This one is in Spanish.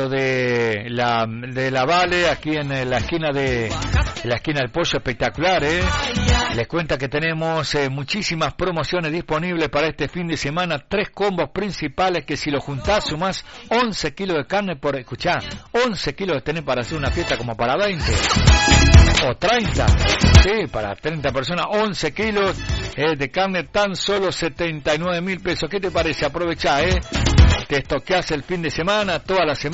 de la Vale, aquí en la esquina del Pollo, espectacular, Les cuenta que tenemos muchísimas promociones disponibles para este fin de semana, 3 combos principales que si lo juntás sumás 11 kilos de carne por, escuchá, 11 kilos de tenés para hacer una fiesta como para 20 o 30, sí, para 30 personas, 11 kilos de carne, tan solo 79.000 pesos. ¿Qué te parece? Aprovechá, te estoqueás el fin de semana, toda la semana.